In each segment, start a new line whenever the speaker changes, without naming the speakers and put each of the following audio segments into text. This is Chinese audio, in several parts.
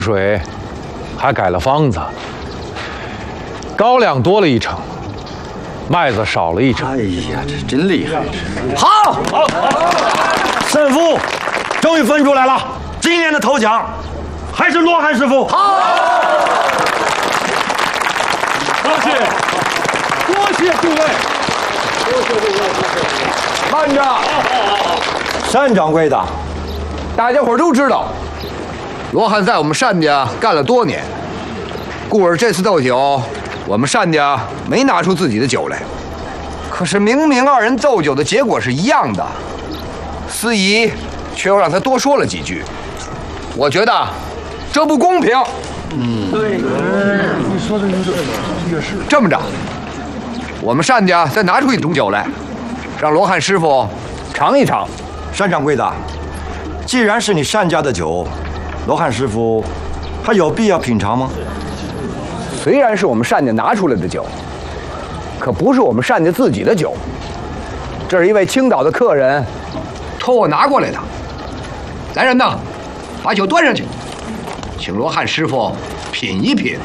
水，还改了方子，高粱多了1成，麦子少了1成。
哎呀，这真厉害！
好，胜负终于分出来了。今年的头奖还是罗汉师傅。好，
多谢诸位。
慢着，
单掌柜的，
大家伙都知道，罗汉在我们单家干了多年，故而这次斗酒，我们单家没拿出自己的酒来。可是明明2人斗酒的结果是一样的，司仪却又让他多说了几句，我觉得这不公平。
对，你说的也是。
这么着，我们单家再拿出1种酒来，让罗汉师傅尝一尝。
单掌柜的，既然是你单家的酒，罗汉师傅还有必要品尝吗？
虽然是我们单家拿出来的酒，可不是我们单家自己的酒，这是一位青岛的客人托我拿过来的。来人呐，把酒端上去，请罗汉师傅品一品。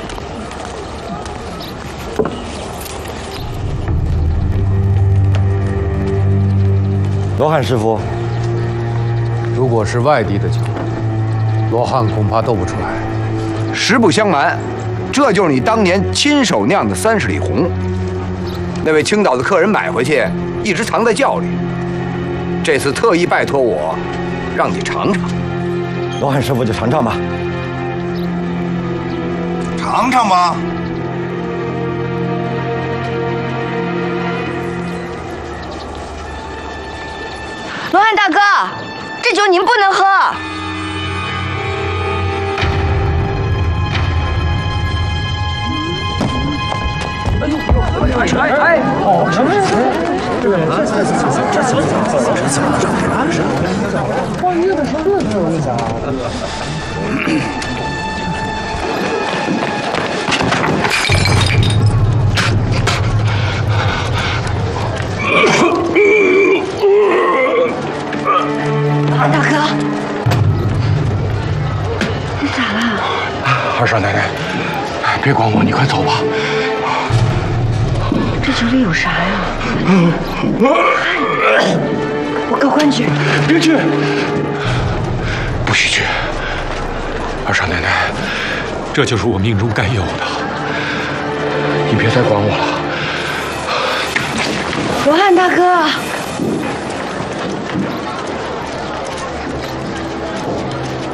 罗汉师傅，
如果是外地的酒，罗汉恐怕斗不出来。
实不相瞒，这就是你当年亲手酿的30里红。那位青岛的客人买回去，一直藏在窖里。这次特意拜托我，让你尝尝。
罗汉师傅就尝尝吧。
尝尝吧。
罗汉大哥，这酒您不能喝。大哥，你咋了？
二少奶奶，别管我，你快走吧。
这酒里有啥呀？我告官去。
别去，不许去。二少奶奶，这就是我命中该有的，你别再管我了。
罗汉大哥。